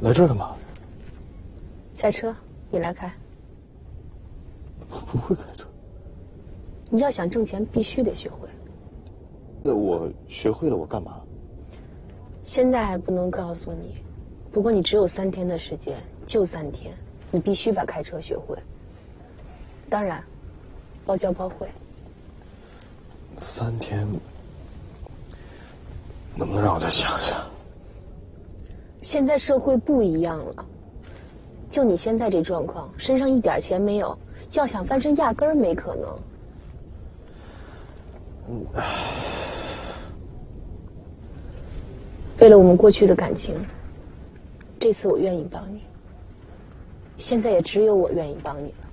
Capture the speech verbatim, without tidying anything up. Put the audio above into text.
来这儿干嘛？ 下车，你来开。 我不会开车。 你要想挣钱，必须得学会。 那我学会了，我干嘛？ 现在还不能告诉你，不过你只有三天的时间，就三天，你必须把开车学会。当然，包教包会。 三天，能不能让我再想想？ 现在社会不一样了，就你现在这状况，身上一点钱没有，要想翻身压根儿没可能。嗯，为了我们过去的感情，这次我愿意帮你。现在也只有我愿意帮你了。